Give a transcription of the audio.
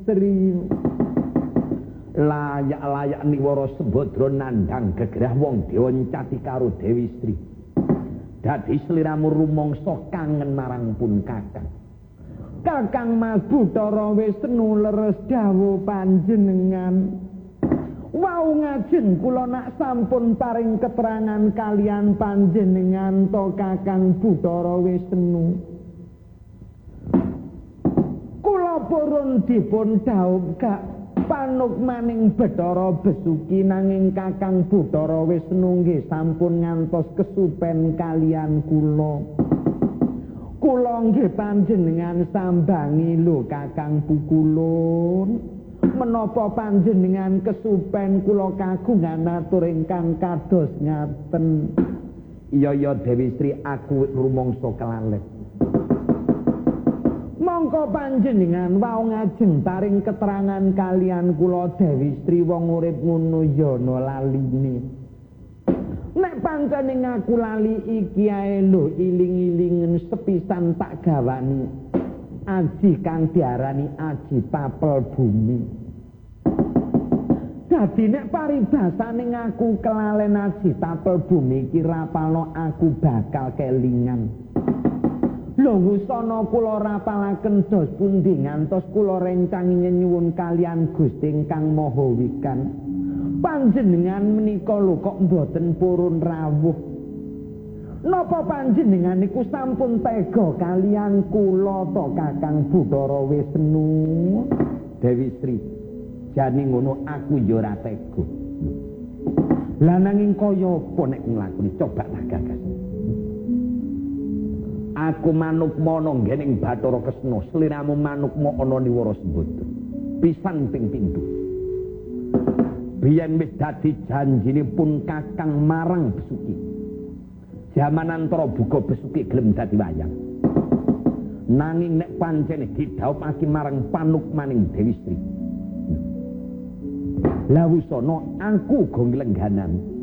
Sri. Layak-layak Niwara Sembadra nandhang gegerah wong dioncati karo Dewi Sri. Dadi sliramu rumangsa kangen marang pun Kakang. Kakang Mas Bathara Wisnu leres dawuh panjenengan. Wau ngajeng kula nak sampun paring keterangan kalian panjenengan to Kakang Bathara Wisnu. Kula purun dipun dhawuh Kak panukmaning Bathara Besuki nanging Kakang Bathara Wisnu nggih sampun ngantos kesupen kalian kula. Kula nggih panjenengan sambangi lho Kakang Pukulun. Menapa panjenengan kesupen kula kagungan atur ingkang kados ngaten. Iya Dewi Sri aku rumangsa kelalet. Mongko panjenengan wau ngajeng paring keterangan kalian kula Dewi Sri wong urip ngono ya ana laline. Nek pancene ngaku lali iki ae lho iling-ilingen sepisan tak gawani aji kang diarani aji tapel bumi. Dadi nek paribasane ngaku kelalen aji tapel bumi iki rapalno aku bakal kelingan. Lho wusana kula rapalaken dos pundi ngantos kula rencangi nyuwun kalian Gusti ingkang Maha Wikan. Panjenengan menika lho kok mboten purun rawuh. Napa panjenengan niku sampun tega kalian kula to Kakang Bathara Wisnu? Dewi Sri, jane ngono aku ya ora tega. Lah nanging kaya apa nek nglakoni coba tak gagas. Aku manukmana nggening Bathara Kresna, sliramu manukma ana Niwara Sembadra. Pisan ping pindho. Biyen wis dadi janjinipun Kakang marang Besuki. Jaman antara buka Besuki gelem dadi wayang. Nanging nek pancene didhawuhake marang panukmaning Dewi Sri. Lah wusana aku go nglengganan.